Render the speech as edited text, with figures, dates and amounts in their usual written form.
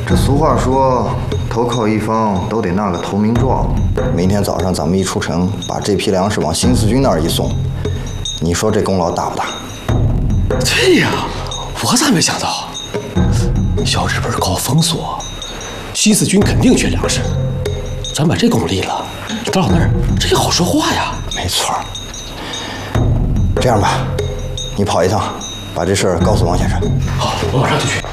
这俗话说，投靠一方都得纳个投名状。明天早上咱们一出城，把这批粮食往新四军那儿一送，你说这功劳大不大？ 对呀，我咋没想到？小日本搞封锁，新四军肯定缺粮食，咱把这功立了，到那儿这也好说话呀。 没错。这样吧，你跑一趟，把这事儿告诉王先生。 好，我马上就去。